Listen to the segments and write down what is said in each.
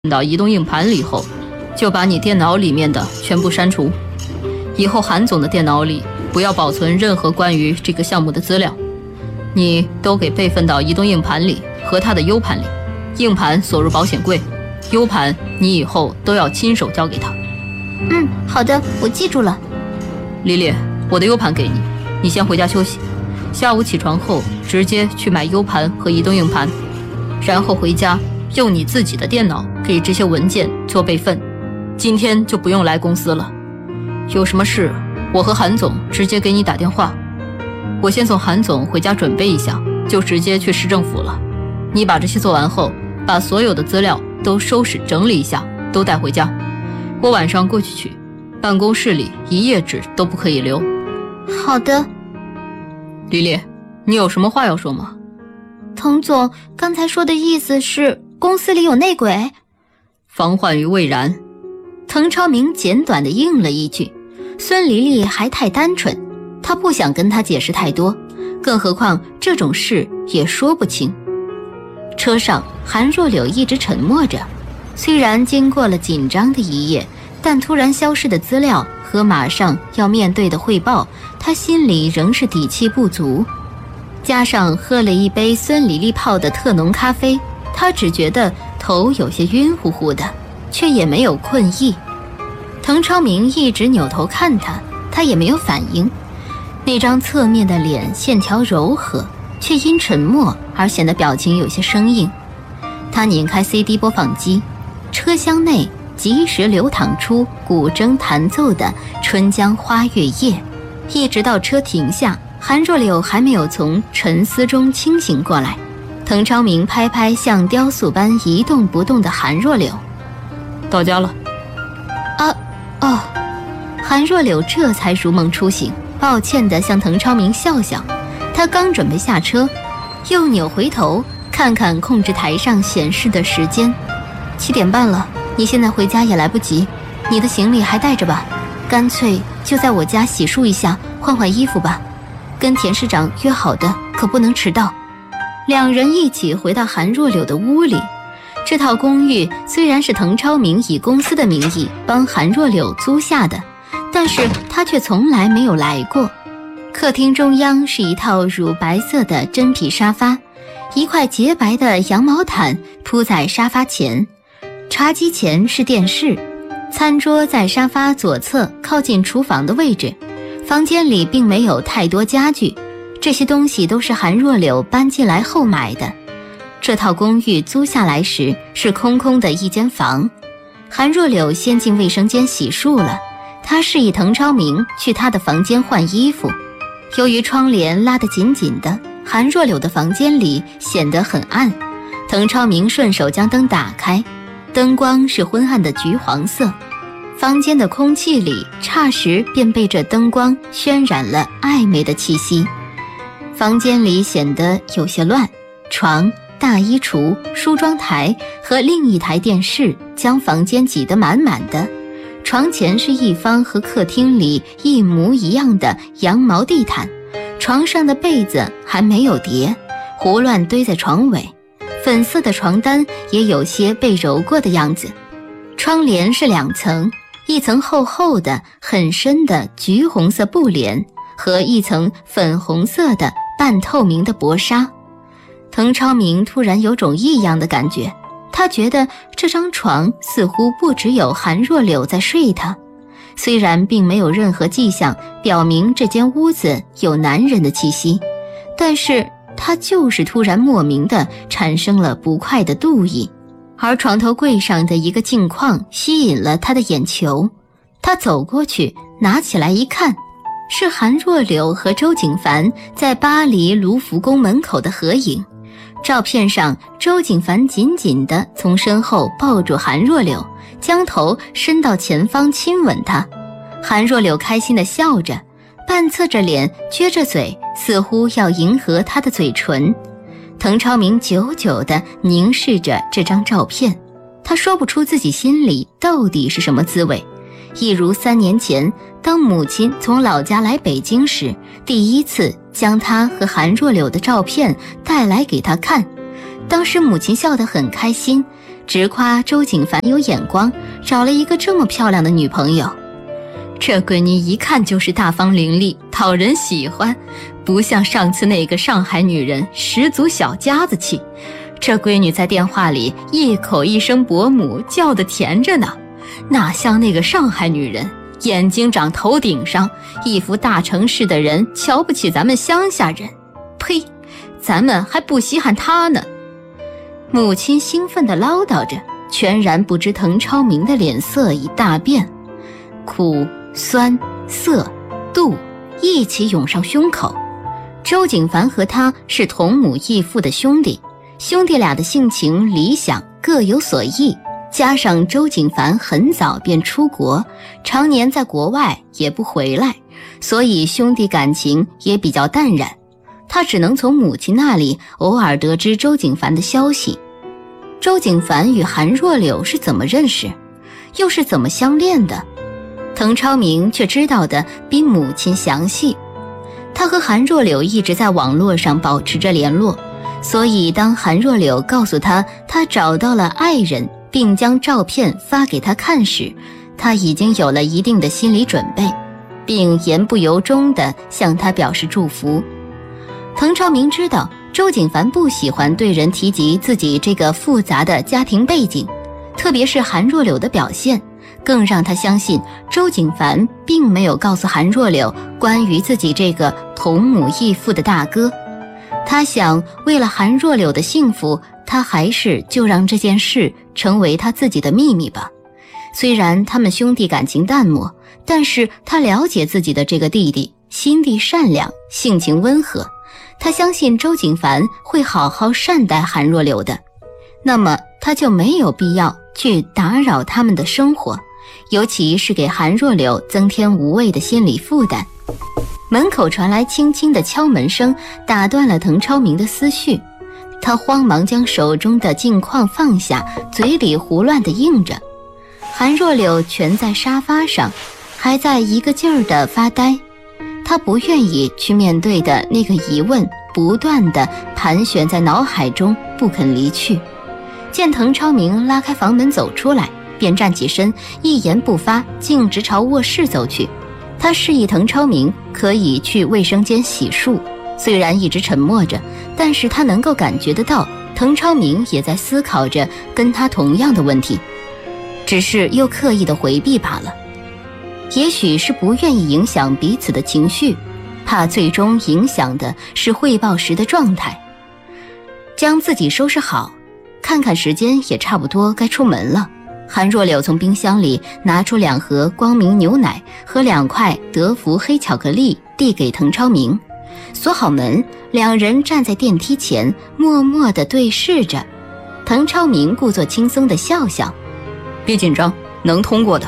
到移动硬盘里后，就把你电脑里面的全部删除。以后韩总的电脑里不要保存任何关于这个项目的资料，你都给备份到移动硬盘里和他的 U 盘里，硬盘锁入保险柜， U 盘你以后都要亲手交给他。 好的，我记住了。 丽丽，我的 U 盘给你，你先回家休息，下午起床后直接去买 U 盘和移动硬盘，然后回家用你自己的电脑给这些文件做备份。今天就不用来公司了，有什么事我和韩总直接给你打电话。我先送韩总回家准备一下，就直接去市政府了。你把这些做完后，把所有的资料都收拾整理一下，都带回家。我晚上过去取，办公室里一页纸都不可以留。 好的。 丽丽，你有什么话要说吗？ 滕总刚才说的意思是公司里有内鬼？ 防患于未然。 滕超明简短地应了一句。孙黎黎还太单纯，她不想跟他解释太多，更何况这种事也说不清。车上韩若柳一直沉默着，虽然经过了紧张的一夜，但突然消失的资料和马上要面对的汇报，他心里仍是底气不足。加上喝了一杯孙黎黎泡的特浓咖啡，他只觉得头有些晕乎乎的，却也没有困意。滕超明一直扭头看他，他也没有反应。那张侧面的脸线条柔和，却因沉默而显得表情有些生硬。他拧开 CD 播放机，车厢内及时流淌出古筝弹奏的《春江花月夜》，一直到车停下，韩若柳还没有从沉思中清醒过来。滕超明拍拍像雕塑般一动不动的韩若柳：“ 到家了。” 韩若柳这才如梦初醒，抱歉地向滕超明笑笑。他刚准备下车，又扭回头看看控制台上显示的时间，7点半了，你现在回家也来不及，你的行李还带着吧？干脆就在我家洗漱一下，换换衣服吧。跟田市长约好的，可不能迟到。两人一起回到韩若柳的屋里。这套公寓虽然是滕超明以公司的名义帮韩若柳租下的，但是他却从来没有来过。客厅中央是一套乳白色的真皮沙发，一块洁白的羊毛毯铺在沙发前，茶几前是电视，餐桌在沙发左侧靠近厨房的位置。房间里并没有太多家具，这些东西都是韩若柳搬进来后买的。这套公寓租下来时是空空的一间房。韩若柳先进卫生间洗漱了，他示意滕超明去他的房间换衣服。由于窗帘拉得紧紧的，韩若柳的房间里显得很暗。滕超明顺手将灯打开，灯光是昏暗的橘黄色，房间的空气里霎时便被这灯光渲染了暧昧的气息。房间里显得有些乱，床、大衣橱、梳妆台和另一台电视将房间挤得满满的。床前是一方和客厅里一模一样的羊毛地毯，床上的被子还没有叠，胡乱堆在床尾，粉色的床单也有些被揉过的样子。窗帘是2层，一层厚厚的很深的橘红色布帘和一层粉红色的半透明的薄纱。滕超明突然有种异样的感觉，他觉得这张床似乎不只有韩若柳在睡他，虽然并没有任何迹象表明这间屋子有男人的气息，但是他就是突然莫名地产生了不快的妒意。而床头柜上的一个镜框吸引了他的眼球，他走过去拿起来一看，是韩若柳和周景凡在巴黎卢浮宫门口的合影。照片上，周景凡紧紧地从身后抱住韩若柳，将头伸到前方亲吻她。韩若柳开心地笑着，半侧着脸，撅着嘴，似乎要迎合他的嘴唇。滕超明久久地凝视着这张照片，他说不出自己心里到底是什么滋味。一如3年前，当母亲从老家来北京时，第一次将他和韩若柳的照片带来给他看。当时母亲笑得很开心， 直夸周景凡有眼光，找了一个这么漂亮的女朋友。 这闺女一看就是大方伶俐，讨人喜欢，不像上次那个上海女人十足小家子气。这闺女在电话里一口一声伯母，叫得甜着呢，哪像那个上海女人，眼睛长头顶上，一副大城市的人瞧不起咱们乡下人。呸，咱们还不稀罕她呢。 母亲兴奋地唠叨着，全然不知滕超明的脸色已大变，苦、酸、涩、妒一起涌上胸口。周景凡和他是同母异父的兄弟，兄弟俩的性情理想各有所异，加上周景凡很早便出国，常年在国外也不回来，所以兄弟感情也比较淡然。他只能从母亲那里偶尔得知周景凡的消息。周景凡与韩若柳是怎么认识，又是怎么相恋的？滕超明却知道的比母亲详细。他和韩若柳一直在网络上保持着联络，所以当韩若柳告诉他找到了爱人，并将照片发给他看时，他已经有了一定的心理准备，并言不由衷地向他表示祝福。滕超明知道周景凡不喜欢对人提及自己这个复杂的家庭背景，特别是韩若柳的表现，更让他相信周景凡并没有告诉韩若柳关于自己这个同母异父的大哥。他想，为了韩若柳的幸福，他还是就让这件事成为他自己的秘密吧。虽然他们兄弟感情淡漠，但是他了解自己的这个弟弟，心地善良，性情温和，他相信周景凡会好好善待韩若柳的，那么他就没有必要去打扰他们的生活，尤其是给韩若柳增添无谓的心理负担。门口传来轻轻的敲门声，打断了滕超明的思绪。他慌忙将手中的镜框放下，嘴里胡乱地应着。韩若柳蜷在沙发上，还在一个劲儿地发呆。他不愿意去面对的那个疑问不断地盘旋在脑海中，不肯离去。见滕超明拉开房门走出来，便站起身，一言不发，径直朝卧室走去。他示意滕超明可以去卫生间洗漱，虽然一直沉默着，但是他能够感觉得到滕超明也在思考着跟他同样的问题，只是又刻意的回避罢了。也许是不愿意影响彼此的情绪，怕最终影响的是汇报时的状态。将自己收拾好，看看时间也差不多该出门了。韩若柳从冰箱里拿出2盒光明牛奶和2块德芙黑巧克力递给滕超明，锁好门，两人站在电梯前默默地对视着。滕超明故作轻松地笑笑， 别紧张，能通过的。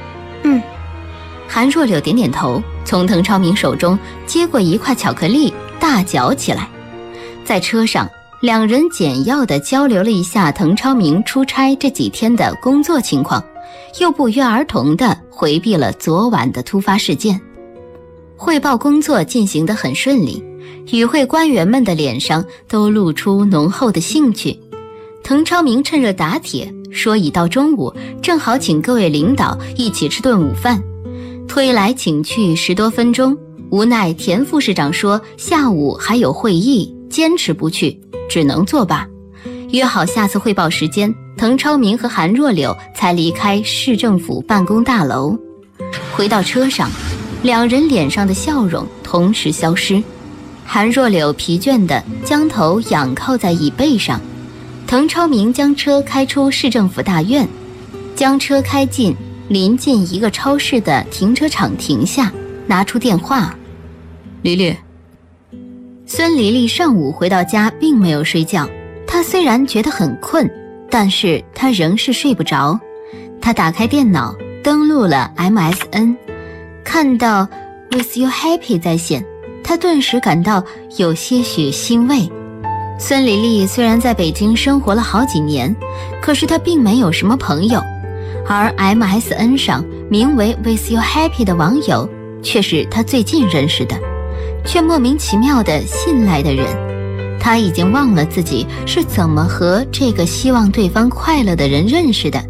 韩若柳点点头，从滕超明手中接过1块巧克力，大嚼起来。在车上，两人简要地交流了一下滕超明出差这几天的工作情况，又不约而同地回避了昨晚的突发事件。汇报工作进行得很顺利，与会官员们的脸上都露出浓厚的兴趣。滕超明趁热打铁，说已到中午，正好请各位领导一起吃顿午饭。推来请去10多分钟，无奈田副市长说下午还有会议，坚持不去，只能作罢。约好下次汇报时间，滕超明和韩若柳才离开市政府办公大楼。回到车上，两人脸上的笑容同时消失。韩若柳疲倦地将头仰靠在椅背上，滕超明将车开出市政府大院，将车开进临近一个超市的停车场停下，拿出电话。 黎黎。 孙黎黎上午回到家并没有睡觉，她虽然觉得很困，但是她仍是睡不着。她打开电脑，登录了 MSN， 看到 With You Happy 在线，她顿时感到有些许欣慰。孙黎黎虽然在北京生活了好几年，可是她并没有什么朋友，而 MSN 上名为 With You Happy 的网友却是他最近认识的，却莫名其妙的信赖的人。 他已经忘了自己是怎么和这个希望对方快乐的人认识的。